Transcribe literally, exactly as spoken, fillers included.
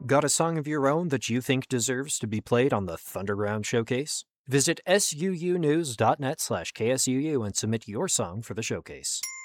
Got a song of your own that you think deserves to be played on the Thunderground Showcase? Visit suunews.net slash KSUU and submit your song for the showcase.